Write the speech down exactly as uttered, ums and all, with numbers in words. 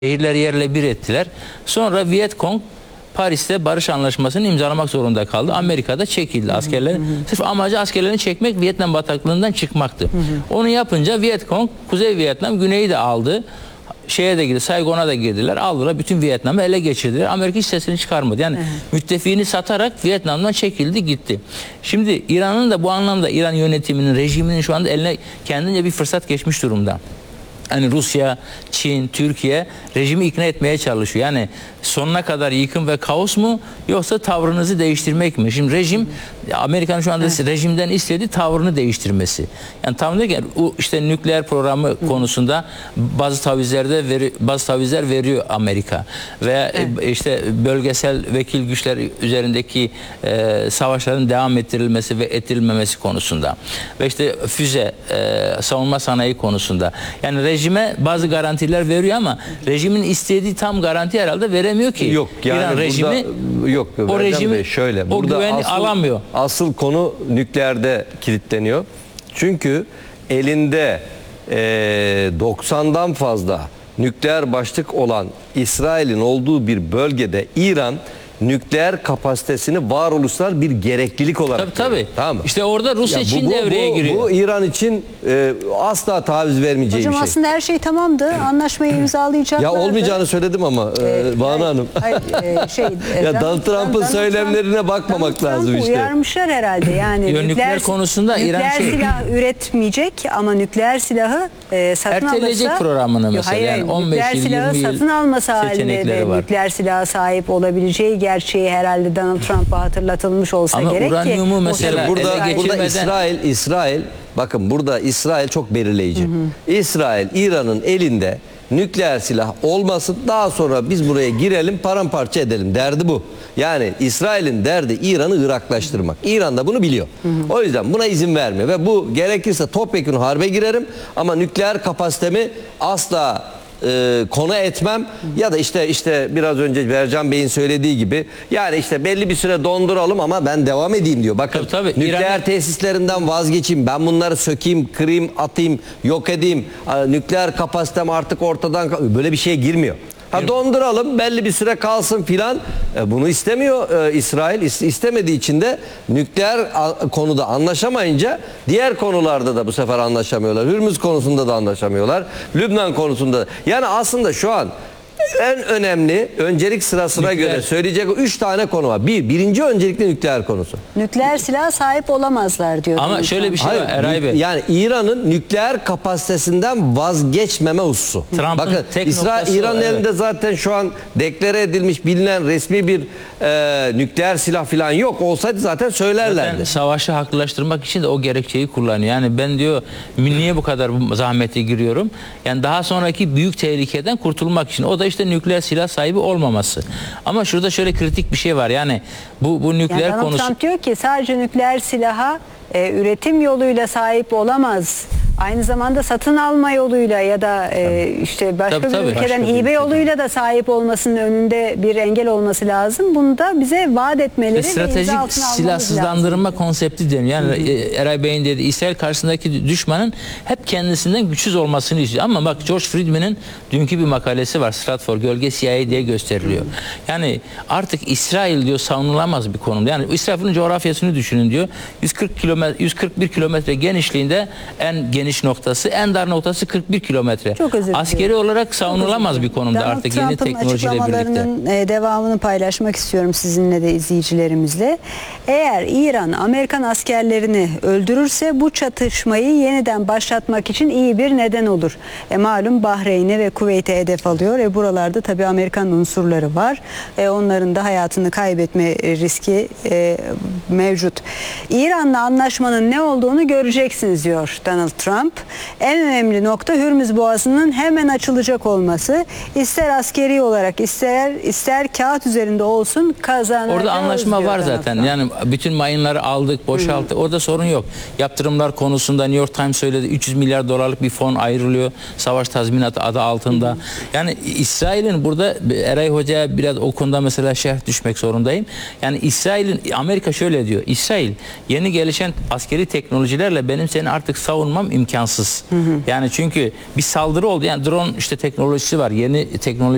Şehirleri yerle bir ettiler. Sonra Vietcong Paris'te barış anlaşmasını imzalamak zorunda kaldı. Amerika'da çekildi askerler. Sırf amacı askerlerini çekmek, Vietnam bataklığından çıkmaktı. Hı hı. Onu yapınca Vietcong Kuzey Vietnam, Güney'i de aldı. Şeye de girdi, Saigon'a da girdiler. Aldılar, bütün Vietnam'ı ele geçirdiler. Amerika hiç sesini çıkarmadı. Yani hı hı. müttefiğini satarak Vietnam'dan çekildi gitti. Şimdi İran'ın da bu anlamda, İran yönetiminin, rejiminin şu anda eline kendince bir fırsat geçmiş durumda. Hani Rusya, Çin, Türkiye rejimi ikna etmeye çalışıyor. Yani sonuna kadar yıkım ve kaos mu, yoksa tavrınızı değiştirmek mi? Şimdi rejim, Amerika'nın şu anda evet. rejimden istediği tavrını değiştirmesi. Yani tam derken işte nükleer programı Hı. konusunda bazı tavizlerde veri, bazı tavizler veriyor Amerika. Veya evet. işte bölgesel vekil güçler üzerindeki e, savaşların devam ettirilmesi ve ettirilmemesi konusunda. Ve işte füze, e, savunma sanayi konusunda. Yani rejim rejime bazı garantiler veriyor ama rejimin istediği tam garanti herhalde veremiyor ki. Yok yani İran rejimi yok, o rejimi Bey, şöyle, o burada güveni asıl, alamıyor. Asıl konu nükleerde kilitleniyor. Çünkü elinde e, doksandan fazla nükleer başlık olan İsrail'in olduğu bir bölgede İran nükleer kapasitesini varoluşsal bir gereklilik olarak tabii, tabii. Tamam mı? İşte orada Rusya, Çin bu, devreye bu, giriyor. Bu İran için e, asla taviz vermeyeceği Hocam bir şey. aslında her şey tamamdı. Anlaşmayı imzalayacaklardı. Ya olmayacağını söyledim ama e, Banu Hanım. Hayır, e, şey, ya Donald Trump'ın söylemlerine Trump, bakmamak Donald lazım işte. Uyarmışlar herhalde. Yani nükleer, nükleer konusunda nükleer İran şey, silah üretmeyecek ama nükleer silahı e, satın erteleyecek alırsa programını mesela. Hayır, yani on beş nükleer silahı satın alması halinde de var. nükleer silaha sahip olabileceği gerçeği herhalde Donald Trump'a hatırlatılmış olsa ama gerek ki. Ama uranyumu mesela burada, burada İsrail, İsrail bakın burada İsrail çok belirleyici. Hı hı. İsrail, İran'ın elinde nükleer silah olmasın, daha sonra biz buraya girelim, paramparça edelim. Derdi bu. Yani İsrail'in derdi İran'ı Iraklaştırmak. İran da bunu biliyor. Hı hı. O yüzden buna izin vermiyor ve bu gerekirse topyekun harbe girerim ama nükleer kapasitemi asla E, konu etmem ya da işte işte biraz önce Bercan Bey'in söylediği gibi yani işte belli bir süre donduralım ama ben devam edeyim diyor. Bakın tabii, tabii. nükleer İran... tesislerinden vazgeçeyim, ben bunları sökeyim, kırayım, atayım, yok edeyim, nükleer kapasitem artık ortadan, böyle bir şeye girmiyor. Ha, donduralım, belli bir süre kalsın filan. E, bunu istemiyor e, İsrail. İst, istemediği için de nükleer a, konuda anlaşamayınca diğer konularda da bu sefer anlaşamıyorlar. Hürmüz konusunda da anlaşamıyorlar. Lübnan konusunda da. Yani aslında şu an en önemli öncelik sırasına nükleer. göre söyleyecek üç tane konu var. Bir, birinci öncelikli nükleer konusu. Nükleer silah sahip olamazlar diyor. Ama şöyle bir şey Hayır, var Eray Bey. Yani İran'ın nükleer kapasitesinden vazgeçmeme hususu. Bakın İsrail, İran'ın elinde evet. zaten şu an deklare edilmiş, bilinen resmi bir e, nükleer silah falan yok. Olsaydı zaten söylerlerdi. Zaten savaşı haklılaştırmak için de o gerekçeyi kullanıyor. Yani ben diyor niye bu kadar zahmete giriyorum? Yani daha sonraki büyük tehlikeden kurtulmak için. O da işte nükleer silah sahibi olmaması. Ama şurada şöyle kritik bir şey var. Yani bu bu nükleer yani konusu. Trump diyor ki sadece nükleer silaha e, üretim yoluyla sahip olamaz. Aynı zamanda satın alma yoluyla ya da e, işte başka tabii, bir tabii, ülkeden başka hibe bir yoluyla da sahip olmasının önünde bir engel olması lazım. Bunu da bize vaat etmeleri ve stratejik silahsızlandırma lazım. konsepti deniyor. Yani hı hı. Eray Bey'in dediği İsrail karşısındaki düşmanın hep kendisinden güçsüz olmasını istiyor. Ama bak George Friedman'ın dünkü bir makalesi var. Stratfor Gölge C I A diye gösteriliyor. Hı hı. Yani artık İsrail diyor savunulamaz bir konumda. Yani İsrail'in coğrafyasını düşünün diyor. yüz kırk kilometre, yüz kırk bir kilometre genişliğinde en geniş noktası, en dar noktası kırk bir kilometre. Askeri olarak savunulamaz bir konumda Donald artık yeni teknolojiyle birlikte. Devamını paylaşmak istiyorum sizinle de, izleyicilerimizle. Eğer İran Amerikan askerlerini öldürürse bu çatışmayı yeniden başlatmak için iyi bir neden olur. E, malum Bahreyn'e ve Kuveyt'e hedef alıyor. E, buralarda tabii Amerikan unsurları var. E, onların da hayatını kaybetme riski e, mevcut. İran'la anlaşmanın ne olduğunu göreceksiniz diyor Donald Trump. En önemli nokta Hürmüz Boğazı'nın hemen açılacak olması. İster askeri olarak ister ister kağıt üzerinde olsun kazanacağız. Orada anlaşma var zaten. Trump. Yani bütün mayınları aldık, boşalttık. Hı. Orada sorun yok. Yaptırımlar konusunda New York Times söyledi. üç yüz milyar dolarlık bir fon ayrılıyor. Savaş tazminatı adı altında. Hı. Yani İsrail'in burada Eray Hoca'ya biraz o konuda mesela şerh düşmek zorundayım. Yani İsrail'in, Amerika şöyle diyor. İsrail yeni gelişen askeri teknolojilerle benim seni artık savunmam imkansız. Hı hı. Yani çünkü bir saldırı oldu. Yani drone işte teknolojisi var. Yeni teknoloji